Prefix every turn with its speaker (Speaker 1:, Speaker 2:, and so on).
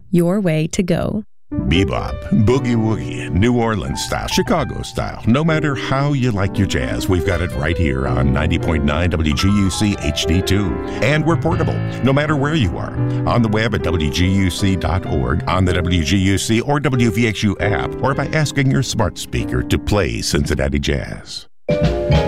Speaker 1: your way to go.
Speaker 2: Bebop, boogie woogie, New Orleans style, Chicago style. No matter how you like your jazz, we've got it right here on 90.9 WGUC HD2. And we're portable, no matter where you are. On the web at WGUC.org, on the WGUC or WVXU app, or by asking your smart speaker to play Cincinnati Jazz.